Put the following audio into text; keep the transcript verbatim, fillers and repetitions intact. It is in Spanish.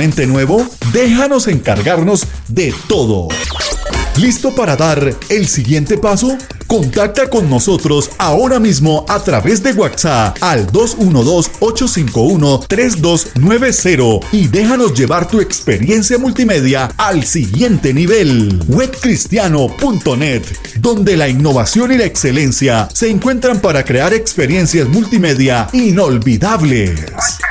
completamente nuevo? Déjanos encargarnos de todo. ¿Listo para dar el siguiente paso? Contacta con nosotros ahora mismo a través de WhatsApp al dos uno dos, ocho cinco uno, tres dos nueve cero y déjanos llevar tu experiencia multimedia al siguiente nivel. web cristiano punto net, donde la innovación y la excelencia se encuentran para crear experiencias multimedia inolvidables.